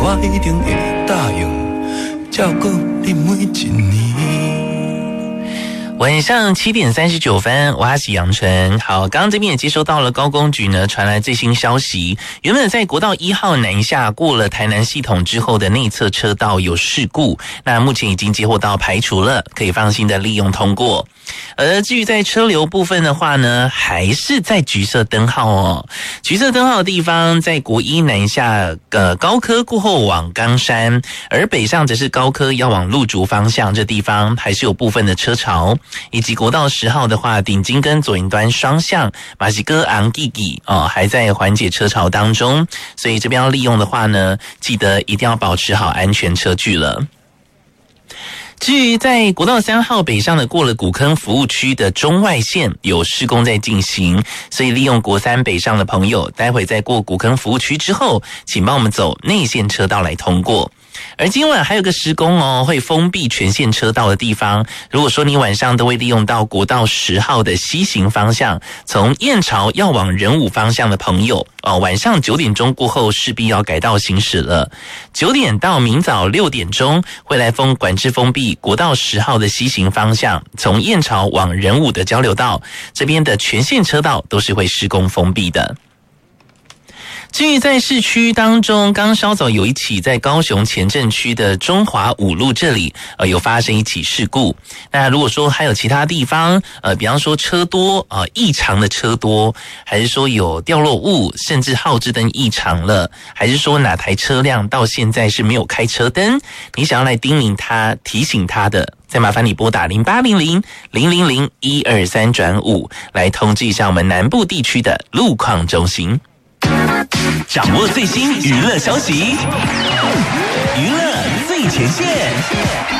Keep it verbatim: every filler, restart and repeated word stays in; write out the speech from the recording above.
我一定会答应照顾你每一年。 晚上七点三十九分，我是杨纯。好，刚刚这边也接收到了高工局呢传来最新消息，原本在国道一号南下过了台南系统之后的内侧车道有事故，那目前已经接获到排除了，可以放心的利用通过。而至于在车流部分的话呢，还是在橘色灯号哦。橘色灯号的地方在国一南下呃高科过后往冈山，而北上则是高科要往鹿竹方向，这地方还是有部分的车潮。以及国道十号的话，顶金跟左营端双向马西哥昂吉吉哦，还在缓解车潮当中，所以这边要利用的话呢，记得一定要保持好安全车距了。至于在国道三号北上的过了古坑服务区的中外线有施工在进行，所以利用国三北上的朋友，待会在过古坑服务区之后，请帮我们走内线车道来通过。而今晚还有个施工哦，会封闭全线车道的地方。如果说你晚上都会利用到国道十号的西行方向，从燕巢要往仁武方向的朋友哦，晚上九点钟过后势必要改道行驶了。九点到明早六点钟会来封管制封闭国道十号的西行方向，从燕巢往仁武的交流道这边的全线车道都是会施工封闭的。至于在市区当中，刚稍早有一起在高雄前镇区的中华五路这里，呃，有发生一起事故。那如果说还有其他地方，呃，比方说车多，呃，异常的车多，还是说有掉落物，甚至号志灯异常了，还是说哪台车辆到现在是没有开车灯，你想要来叮咛他、提醒他的，再麻烦你拨打零八零零零零零一二三转五来通知一下我们南部地区的路况中心。掌握最新娱乐消息，娱乐最前线。